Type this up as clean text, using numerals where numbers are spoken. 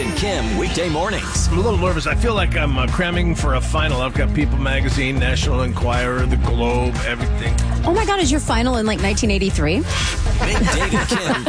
and Kim, weekday mornings. I'm a little nervous. I feel like I'm cramming for a final. I've got People Magazine, National Enquirer, The Globe, everything. Oh my God, is your final in like 1983? Big Dave and Kim